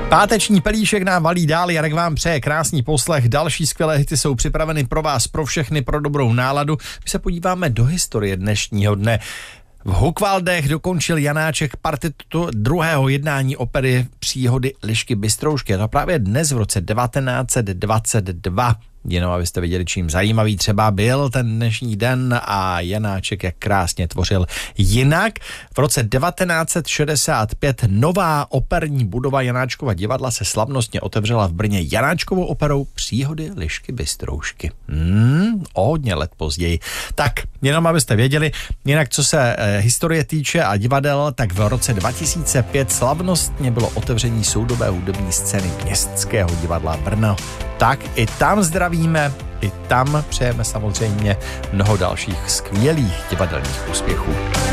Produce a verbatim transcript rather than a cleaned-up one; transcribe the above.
Páteční pelíšek nám valí dál, Jarek vám přeje krásný poslech, další skvělé hity jsou připraveny pro vás, pro všechny, pro dobrou náladu. My se podíváme do historie dnešního dne. V Hochwaldech dokončil Janáček partitu druhého jednání opery Příhody Lišky Bystroušky. A to právě dnes v roce devatenáct set dvacet dva. Jenom abyste viděli, čím zajímavý třeba byl ten dnešní den a Janáček jak krásně tvořil jinak. V roce devatenáct set šedesát pět nová operní budova Janáčkova divadla se slavnostně otevřela v Brně Janáčkovou operou Příhody Lišky Bystroušky. Hmm, o hodně let později. Tak, jenom abyste věděli, jinak co se eh, historie týče a divadel, tak v roce dva tisíce pět slavnostně bylo otevření soudobé hudební scény Městského divadla Brno. Tak i tam zdravíme, i tam přejeme samozřejmě mnoho dalších skvělých divadelních úspěchů.